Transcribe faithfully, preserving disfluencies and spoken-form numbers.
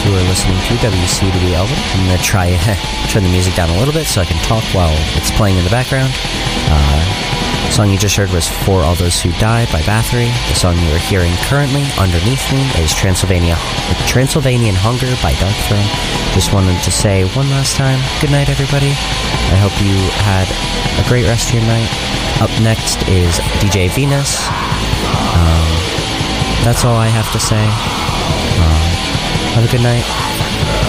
who are listening to W C W Elgin. I'm going to try turn the music down a little bit so I can talk while it's playing in the background. Uh, the song you just heard was For All Those Who Died by Bathory. The song you are hearing currently underneath me is Transylvania, Transylvanian Hunger by Darkthrone. Just wanted to say one last time, good night everybody. I hope you had a great rest of your night. Up next is D J Venus. Um, that's all I have to say. Um, have a good night.